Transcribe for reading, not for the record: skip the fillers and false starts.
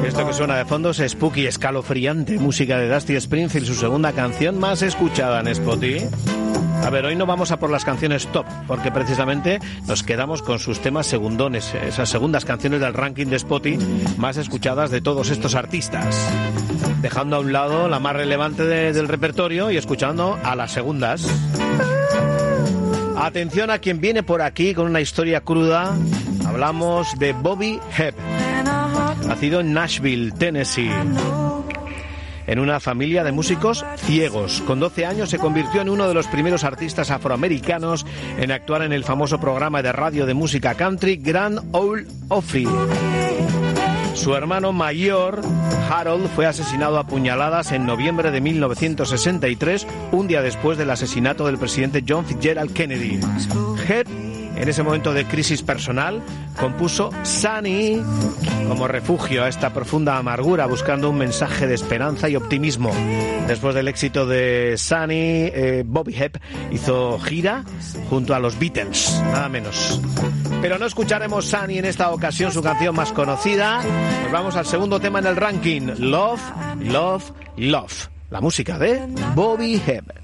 Esto que suena de fondo es spooky, escalofriante, música de Dusty Springfield, su segunda canción más escuchada en Spotify. A ver, hoy no vamos a por las canciones top, porque precisamente nos quedamos con sus temas segundones, esas segundas canciones del ranking de Spotify más escuchadas de todos estos artistas, dejando a un lado la más relevante del repertorio y escuchando a las segundas. Atención a quien viene por aquí con una historia cruda. Hablamos de Bobby Hebb, nacido en Nashville, Tennessee, en una familia de músicos ciegos. Con 12 años se convirtió en uno de los primeros artistas afroamericanos en actuar en el famoso programa de radio de música country Grand Ole Opry. Su hermano mayor, Harold, fue asesinado a puñaladas en noviembre de 1963, un día después del asesinato del presidente John Fitzgerald Kennedy. Hebb, en ese momento de crisis personal, compuso Sunny como refugio a esta profunda amargura, buscando un mensaje de esperanza y optimismo. Después del éxito de Sunny, Bobby Hebb hizo gira junto a los Beatles, nada menos. Pero no escucharemos Sunny en esta ocasión, su canción más conocida. Nos vamos al segundo tema en el ranking, Love, Love, Love. La música de Bobby Hebb.